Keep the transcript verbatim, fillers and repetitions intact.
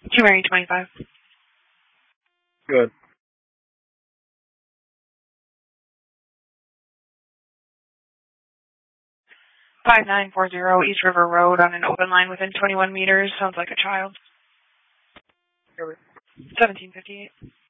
two Mary twenty-five. Good. five nine four zero East River Road on an open line within twenty-one meters. Sounds like a child. seventeen fifty-eight.